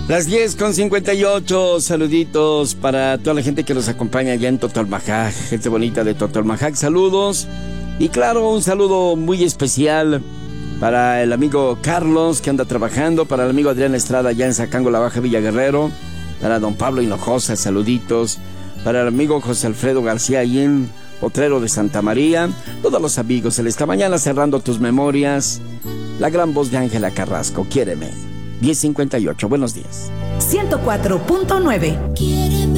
Las 10:58, saluditos para toda la gente que nos acompaña allá en Totalmajac, gente bonita de Totalmajac, saludos. Y claro, un saludo muy especial para el amigo Carlos que anda trabajando, para el amigo Adrián Estrada allá en Zacango, La Baja, Villa Guerrero, para don Pablo Hinojosa, saluditos, para el amigo José Alfredo García allí en Potrero de Santa María, todos los amigos, en esta mañana cerrando tus memorias, la gran voz de Ángela Carrasco, Quiéreme. 10:58, buenos días. 104.9. Quiéreme.